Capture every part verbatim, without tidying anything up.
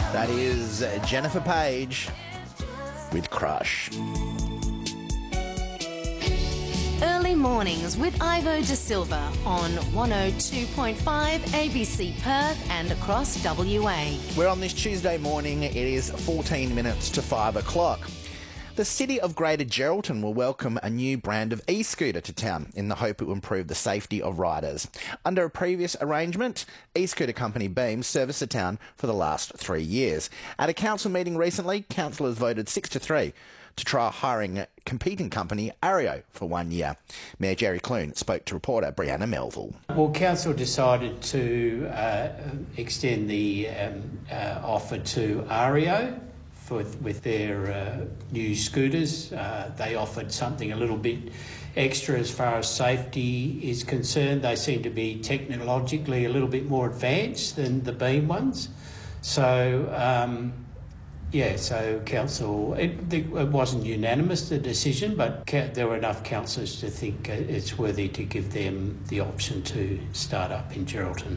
That is Jennifer Page with Crush. Early mornings with Ivo De Silva on one oh two point five A B C Perth and across W A. We're on this Tuesday morning. It is fourteen minutes to five o'clock. The City of Greater Geraldton will welcome a new brand of e-scooter to town in the hope it will improve the safety of riders. Under a previous arrangement, e-scooter company Beam serviced the town for the last three years. At a council meeting recently, councillors voted six to three to try hiring competing company Ario for one year. Mayor Jerry Clune spoke to reporter Brianna Melville. Well, council decided to uh, extend the um, uh, offer to Ario for, with their uh, new scooters. Uh, they offered something a little bit extra as far as safety is concerned. They seem to be technologically a little bit more advanced than the Beam ones. So, um, yeah, so council, it, it wasn't unanimous, the decision, but there were enough councillors to think it's worthy to give them the option to start up in Geraldton.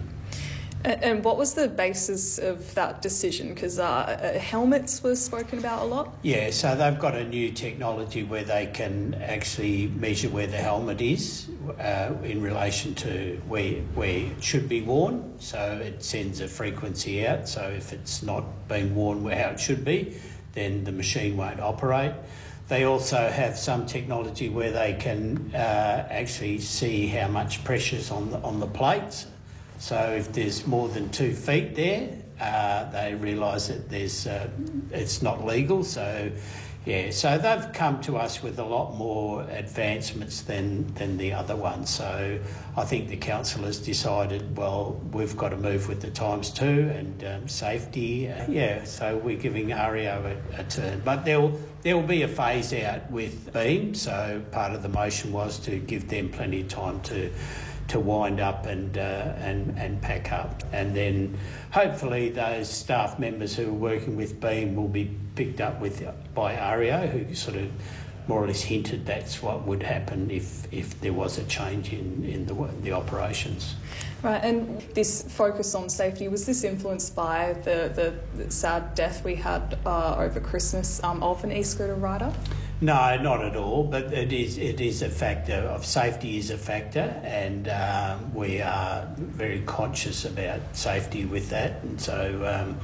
And what was the basis of that decision? Because uh, helmets were spoken about a lot. Yeah, so they've got a new technology where they can actually measure where the helmet is uh, in relation to where, where it should be worn. So it sends a frequency out. So if it's not being worn how it should be, then the machine won't operate. They also have some technology where they can uh, actually see how much pressure's on the, on the plates. So if there's more than two feet there, uh, they realise that there's uh, it's not legal. So, yeah, so they've come to us with a lot more advancements than, than the other ones. So I think the council has decided, well, we've got to move with the times too, and um, safety. Uh, yeah, so we're giving Ario a, a turn. But there'll, there'll be a phase out with Beam. So part of the motion was to give them plenty of time to to wind up and, uh, and and pack up. And then hopefully those staff members who are working with Beam will be picked up with by Ario, who sort of more or less hinted that's what would happen if, if there was a change in, in the, the operations. Right, and this focus on safety, was this influenced by the, the, the sad death we had uh, over Christmas um, of an e-scooter rider? No, not at all, but it is it is a factor of safety is a factor, and um, we are very conscious about safety with that, and so um,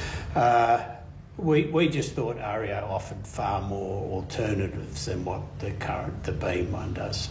uh, we we just thought Ario offered far more alternatives than what the current the Beam one does.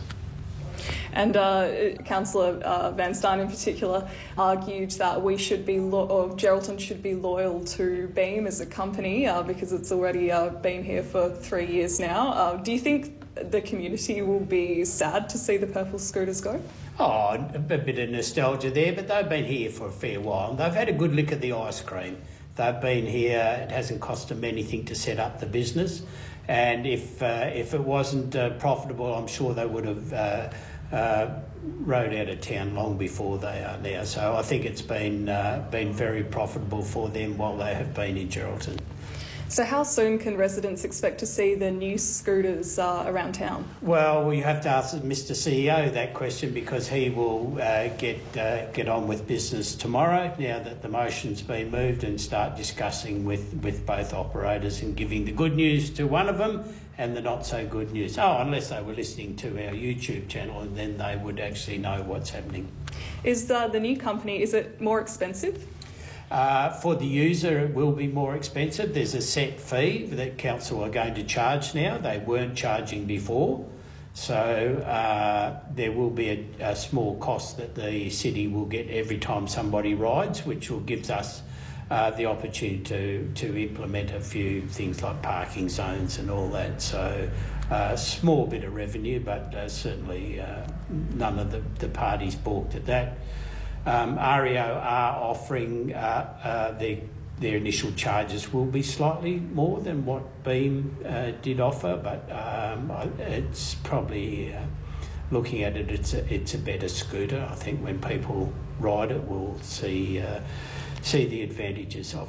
And uh, Councillor uh, Van Stein in particular argued that we should be, lo- or Geraldton should be loyal to Beam as a company uh, because it's already uh, been here for three years now. Uh, do you think the community will be sad to see the purple scooters go? Oh, a bit of nostalgia there, but they've been here for a fair while. They've had a good lick at the ice cream. They've been here. It hasn't cost them anything to set up the business. And if uh, if it wasn't uh, profitable, I'm sure they would have uh, uh, rode out of town long before they are now. So I think it's been uh, been very profitable for them while they have been in Geraldton. So how soon can residents expect to see the new scooters uh, around town? Well, we have to ask Mister C E O that question because he will uh, get uh, get on with business tomorrow now that the motion's been moved, and start discussing with, with both operators and giving the good news to one of them and the not so good news. Oh, unless they were listening to our YouTube channel, and then they would actually know what's happening. Is uh, the new company, is it more expensive? Uh, for the user, it will be more expensive. There's a set fee that council are going to charge now. They weren't charging before. So uh, there will be a, a small cost that the city will get every time somebody rides, which will give us uh, the opportunity to, to implement a few things like parking zones and all that. So a uh, small bit of revenue, but uh, certainly uh, none of the, the parties balked at that. Um, Ario are offering uh, uh, their, their initial charges will be slightly more than what Beam uh, did offer, but um, it's probably, uh, looking at it, it's a, it's a better scooter. I think when people ride it, we'll see, uh, see the advantages of it.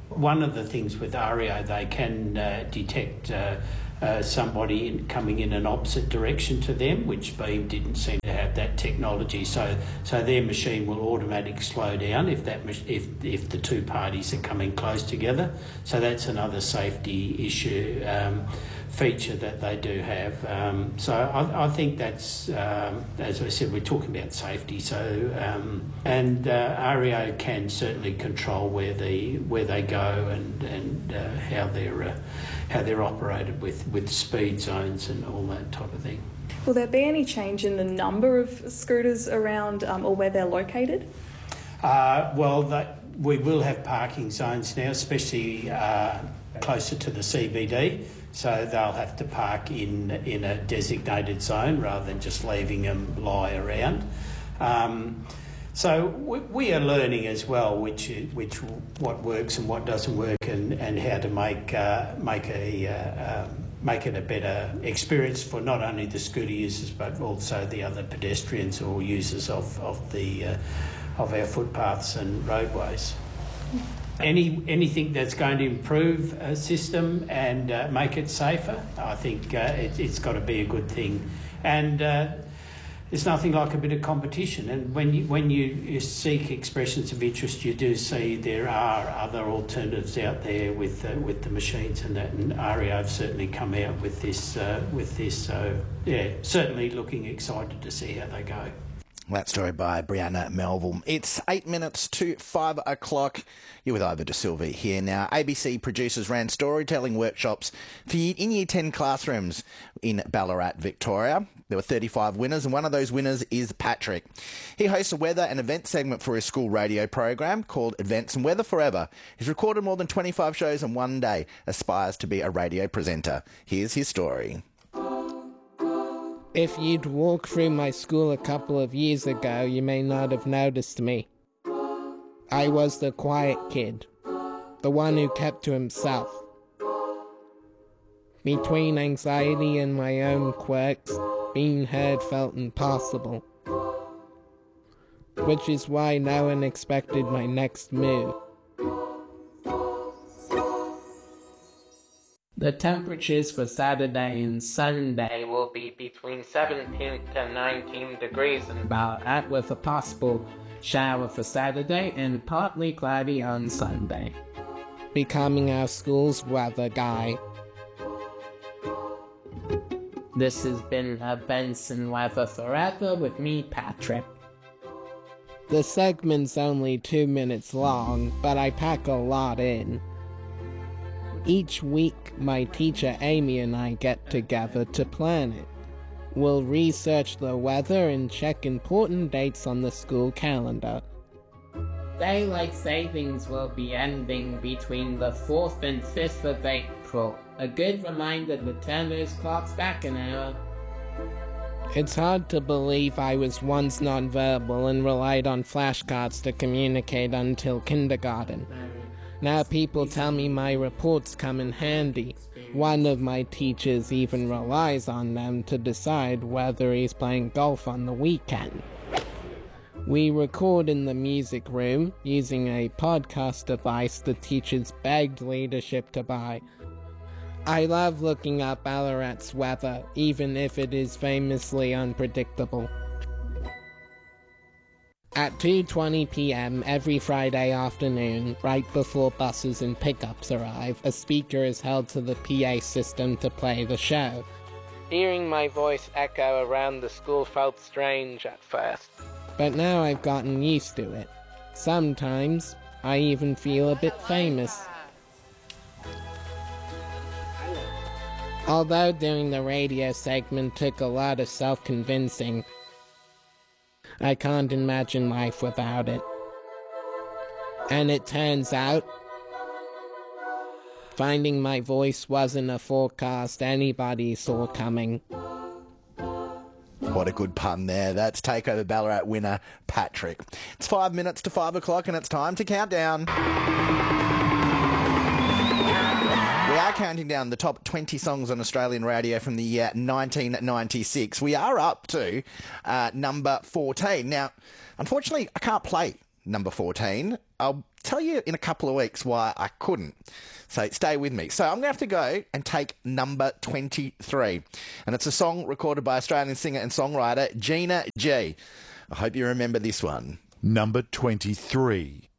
One of the things with ARIO, they can uh, detect uh, uh, somebody in, coming in an opposite direction to them, which Beam didn't seem to have that technology. So, so their machine will automatically slow down if that if if the two parties are coming close together. So that's another safety issue. Um, feature that they do have. Um, so I, I think that's, um, as I said, we're talking about safety. So um, and uh, ARIO can certainly control where the where they go and and uh, how they're uh, how they're operated with with speed zones and all that type of thing. Will there be any change in the number of scooters around um, or where they're located? Uh, well, that, we will have parking zones now, especially uh, closer to the C B D. So they'll have to park in in a designated zone rather than just leaving them lie around. Um, so we, we are learning as well which which what works and what doesn't work, and, and how to make uh, make a uh, um, make it a better experience for not only the scooter users but also the other pedestrians or users of of the uh, of our footpaths and roadways. Any anything that's going to improve a system and uh, make it safer, I think uh, it, it's got to be a good thing. And uh, there's nothing like a bit of competition. And when you when you, you seek expressions of interest, you do see there are other alternatives out there with uh, with the machines and that. And ARIO have certainly come out with this uh, with this. So yeah, certainly looking excited to see how they go. That story by Brianna Melville. It's eight minutes to five o'clock. You're with Ivo De Silva here now. A B C producers ran storytelling workshops for in Year ten classrooms in Ballarat, Victoria. There were thirty-five winners, and one of those winners is Patrick. He hosts a weather and event segment for his school radio program called Events and Weather Forever. He's recorded more than twenty-five shows in one day, aspires to be a radio presenter. Here's his story. If you'd walked through my school a couple of years ago, you may not have noticed me. I was the quiet kid, the one who kept to himself. Between anxiety and my own quirks, being heard felt impossible. Which is why no one expected my next move. The temperatures for Saturday and Sunday will be between seventeen to nineteen degrees in Ballarat, with a possible shower for Saturday and partly cloudy on Sunday. Becoming our school's weather guy. This has been Events and Weather Forever with me, Patrick. The segment's only two minutes long, but I pack a lot in. Each week, my teacher Amy and I get together to plan it. We'll research the weather and check important dates on the school calendar. Daylight savings will be ending between the fourth and fifth of April. A good reminder to turn those clocks back an hour. It's hard to believe I was once nonverbal and relied on flashcards to communicate until kindergarten. Now people tell me my reports come in handy. One of my teachers even relies on them to decide whether he's playing golf on the weekend. We record in the music room using a podcast device the teachers begged leadership to buy. I love looking up Ballarat's weather, even if it is famously unpredictable. At two twenty p m every Friday afternoon, right before buses and pickups arrive, a speaker is held to the P A system to play the show. Hearing my voice echo around the school felt strange at first, but now I've gotten used to it. Sometimes, I even feel a bit famous. Although doing the radio segment took a lot of self-convincing, I can't imagine life without it. And it turns out, finding my voice wasn't a forecast anybody saw coming. What a good pun there. That's Takeover Ballarat winner, Patrick. It's five minutes to five o'clock and it's time to count down. We are counting down the top twenty songs on Australian radio from the year nineteen ninety-six. We are up to uh, number fourteen. Now, unfortunately, I can't play number fourteen. I'll tell you in a couple of weeks why I couldn't. So stay with me. So I'm going to have to go and take number twenty-three. And it's a song recorded by Australian singer and songwriter Gina G. I hope you remember this one. Number twenty-three.